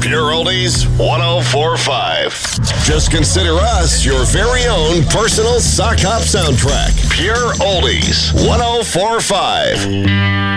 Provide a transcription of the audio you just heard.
Pure Oldies 1045. Just consider us your very own personal sock hop soundtrack. Pure Oldies 1045.